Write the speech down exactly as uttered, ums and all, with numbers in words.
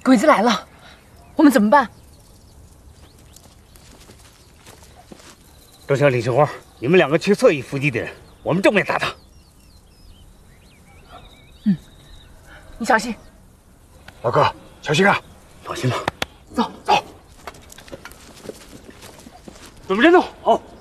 鬼子来了，我们怎么办？ 周强、李春花，你们两个去侧翼伏击敌人，我们正面打他。 嗯，你小心。 老哥，小心啊！ 放心吧。 走走。 准备战斗，好。